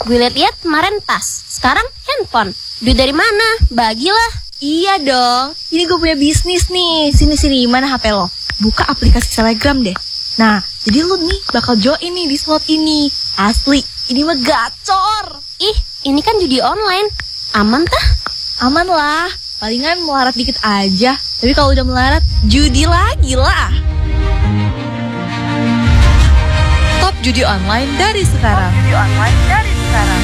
Gue liat-liat kemarin tas, sekarang handphone. Duit dari mana? Bagilah. Iya dong, ini gue punya bisnis nih. Sini, mana HP lo? Buka aplikasi Telegram deh. Nah, jadi lu nih bakal join nih di slot ini. Asli, ini mah gacor. Ih, ini kan judi online. Aman tah? Aman lah, palingan melarat dikit aja. Tapi kalau udah melarat, judi lagi lah. Top judi online dari sekarang.